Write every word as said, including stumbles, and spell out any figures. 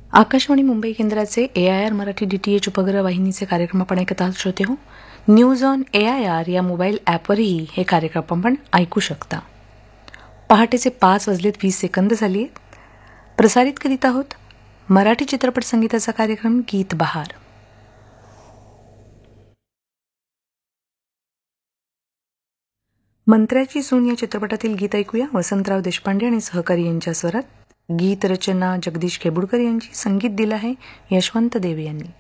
आकाशवाणी मुंबई केंद्राचे ए I R Marathi D T H उपग्रह वाहिनीचे कार्यक्रम आपण ऐकत आहात श्रोते हो. News on A I R या मोबाईल ॲपवरही हे कार्यक्रम आपण ऐकू शकता. पहाटेचे पाच वाजलेत वीस सेकंद झाली आहेत. प्रसारित करीत आहोत मराठी चित्रपट संगीताचा कार्यक्रम गीत बहार. मंत्र्याची सून या चित्रपटातील गीत ऐकूया. वसंतराव देशपांडे आणि सहकारी यांच्या स्वरात. गीत रचना जगदीश केबुडकर यांची, संगीत दिलं आहे यशवंत देव यांनी.